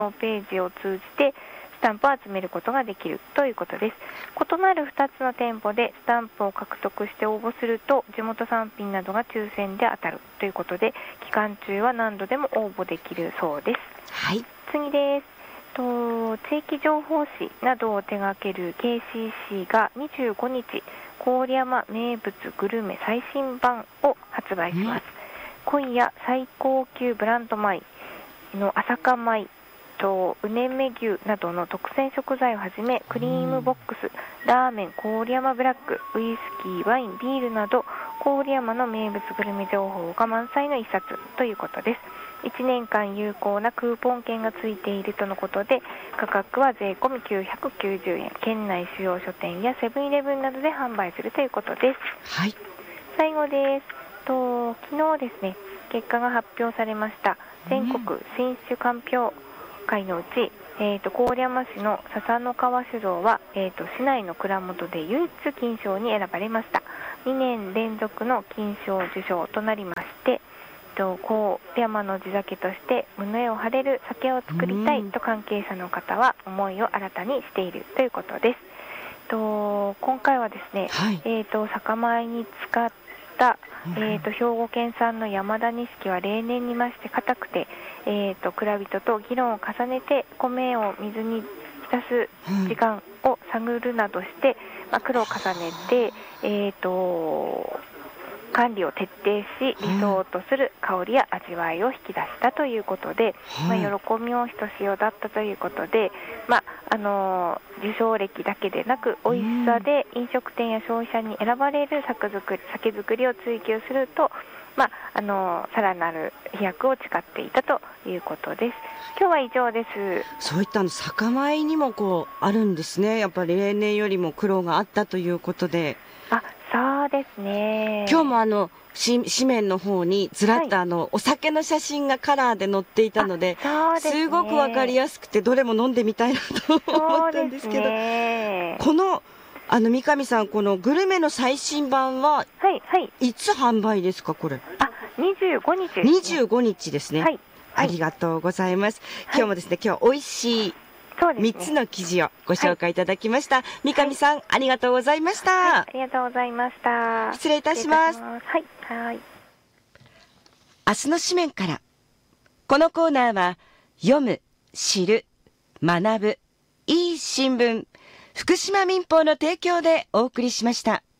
ページを通じてスタンプを集めることができるということです。異なる2つの店舗でスタンプを獲得して応募すると地元産品などが抽選で当たるということで、期間中は何度でも応募できるそうです。 はい、 次です。地域情報誌などを手掛ける KCC が25日、郡山名物グルメ最新版を発売します。今夜最高級ブランド米の朝霞米とうねめ牛などの特選食材をはじめ、クリームボックス、ラーメン、郡山ブラック、ウイスキー、ワイン、ビールなど郡山の名物グルメ情報が満載の一冊ということです。1年間有効なクーポン券がついているとのことで、価格は税込み990円、県内主要書店やセブンイレブンなどで販売するということです。 はい、 最後です。昨日ですね、結果が発表されました。全国新酒鑑評会のうち、郡山市の笹の川酒造は、市内の蔵元で唯一金賞に選ばれました。2年連続の金賞受賞となりまして、郡山の地酒として胸を張れる酒を作りたいと関係者の方は思いを新たにしているということです。今回はですね、 はい、 酒米に使った兵庫県産の山田錦は例年に増して硬くて、蔵人と議論を重ねて米を水に浸す時間を探るなどして、苦労を重ねて、管理を徹底し理想とする香りや味わいを引き出したということで、喜びもひとしおだったということで、受賞歴だけでなく美味しさで飲食店や消費者に選ばれる酒造りを追求すると、さらなる飛躍を誓っていたということです。今日は以上です。 そういった酒米にもあるんですね。やっぱり例年よりも苦労があったということで。 そうですね。 今日も紙面の方にずらっとお酒の写真がカラーで載っていたので、すごくわかりやすくてどれも飲んでみたいなと思ったんですけど、この三上さん、このグルメの最新版はいつ販売ですか？これ 25日ですね。 25日ですね。ありがとうございます。今日もですね、今日美味しい3つの記事をご紹介いただきました。三上さん、ありがとうございました。 ありがとうございました。 失礼いたします。 はい。 明日の紙面から。このコーナーは、読む、知る、学ぶ、いい新聞、福島民報の提供でお送りしました。